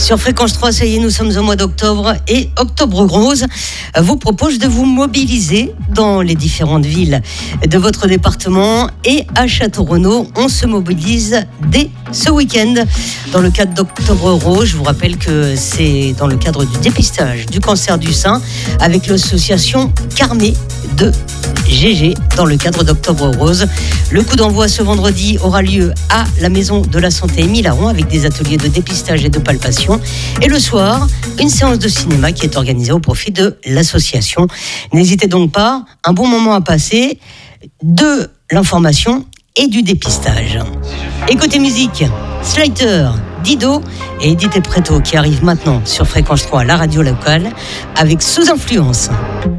Sur Fréquence 3, ça y est, nous sommes au mois d'octobre et Octobre Rose vous propose de vous mobiliser dans les différentes villes de votre département et à Château-Renaud, on se mobilise dès ce week-end dans le cadre d'Octobre Rose. Je vous rappelle que c'est dans le cadre du dépistage du cancer du sein avec l'association Carmé de GG dans le cadre d'Octobre Rose. Le coup d'envoi ce vendredi aura lieu à la Maison de la Santé Émile Aron avec des ateliers de dépistage et de palpation. Et le soir, une séance de cinéma qui est organisée au profit de l'association. N'hésitez donc pas, un bon moment à passer, de l'information et du dépistage. Et côté musique, Slater, Dido et Edith Preto qui arrivent maintenant sur Fréquence 3, la radio locale, avec Sous Influence.